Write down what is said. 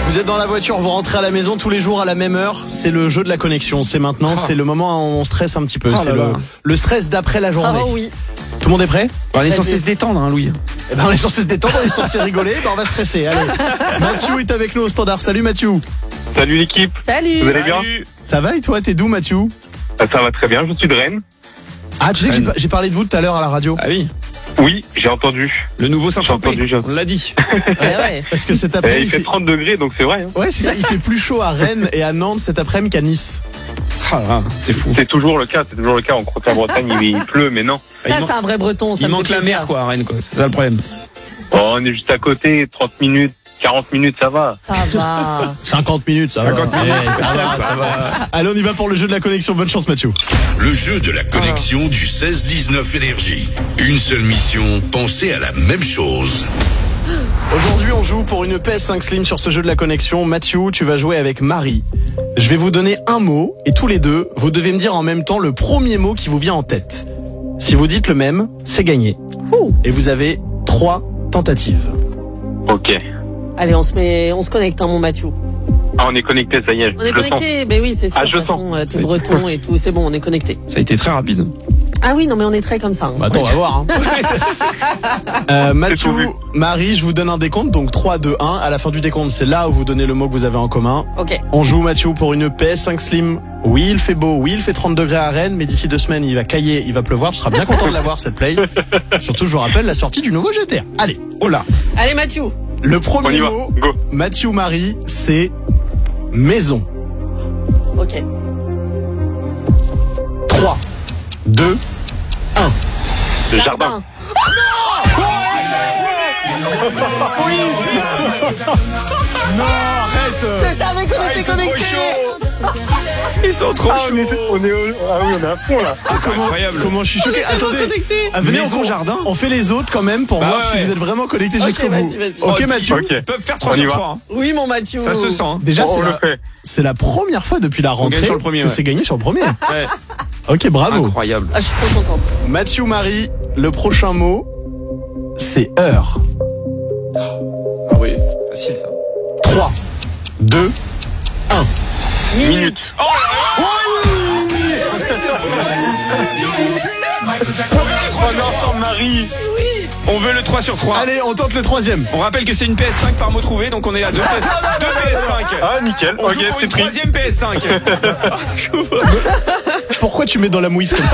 Vous êtes dans la voiture, vous rentrez à la maison tous les jours à la même heure. C'est le jeu de la connexion. C'est maintenant, c'est le moment où on stresse un petit peu. C'est le stress d'après la journée. Oh oui. Tout le monde est prêt? On est censé se détendre, hein, Louis. Eh ben, on est censé se détendre, on est censé rigoler. Ben, on va stresser. Allez. Mathieu est avec nous au standard. Salut Mathieu. Salut l'équipe. Salut. Vous allez bien? Ça va et toi? T'es d'où Mathieu? Ça va très bien, je suis de Rennes. Ah, tu sais que j'ai parlé de vous tout à l'heure à la radio. Ah oui. Oui, j'ai entendu. Le nouveau Saint-Tropez, entendu, on l'a dit. Ouais. Parce que cet après-midi. Il fait 30 degrés, donc c'est vrai. Hein. Ouais, c'est ça. Il fait plus chaud à Rennes et à Nantes cet après-midi qu'à Nice. Ah là, c'est fou. C'est toujours le cas. En Bretagne, il pleut, mais non. Ça, c'est un vrai breton. Il manque la mer, quoi, à Rennes, quoi. C'est ça le problème. Oh, on est juste à côté, 30 minutes, 40 minutes, ça va. Ça va. 50 minutes, ça 50 va. minutes, Ouais, ça va. Allez, on y va pour le jeu de la connexion. Bonne chance, Mathieu. Le jeu de la connexion du 16-19 Énergie. Une seule mission, penser à la même chose. Aujourd'hui, on joue pour une PS5 Slim sur ce jeu de la connexion. Mathieu, tu vas jouer avec Marie. Je vais vous donner un mot et tous les deux, vous devez me dire en même temps le premier mot qui vous vient en tête. Si vous dites le même, c'est gagné. Et vous avez 3 tentatives. Ok. Allez, on se connecte, hein, mon Mathieu. Ah, on est connecté, ça y est. On est connecté. Ben oui, c'est sûr. Ah, De toute façon, t'es breton et tout. C'est bon, on est connecté. Ça a été très rapide. Ah oui, non, mais on est très comme ça. Hein. Bah attends, on va voir. Hein. Mathieu, tout vu. Marie, je vous donne un décompte, donc 3, 2, 1. À la fin du décompte, c'est là où vous donnez le mot que vous avez en commun. Ok. On joue, Mathieu, pour une PS5 Slim. Oui, il fait beau, oui, il fait 30 degrés à Rennes, mais d'ici 2 semaines, il va cailler, il va pleuvoir. Je serai bien content de l'avoir, cette play. Surtout, je vous rappelle la sortie du nouveau GTA. Allez, Oh là. Allez, Mathieu. le On premier y va. mot, Go. Mathieu, Marie, c'est maison. Ok. 3, 2, Le jardin. non, arrête. Je savais qu'on était connectés. Ils sont trop chauds. on est à fond là. C'est incroyable. Comment je suis choqué. Attendez, connectés. venez, Maison, jardin. on fait les autres quand même pour Bah voir ouais, si ouais. vous êtes vraiment connectés Ok, jusqu'au bout. vas-y. Ok, Mathieu. Ok. Ils peuvent faire 3 On y sur va. 3. Oui, mon Mathieu. Ça se sent. Hein. Déjà, On le fait. c'est la première fois depuis la rentrée gagne sur le premier, que ouais. c'est gagné sur le premier. Ouais. Ok, bravo. Incroyable. Ah, je suis trop contente. Mathieu, Marie, le prochain mot, c'est heure. Ah oui, facile ça. 3, 2, Minute. On entend Marie. On veut le 3 sur 3. allez, on tente le troisième. On rappelle que c'est une PS5 par mot trouvé, donc on est à 2 PS5. Ah, nickel. On Ok, joue pour c'est une pris. 3e PS5. Pourquoi tu mets dans la mouise comme ça?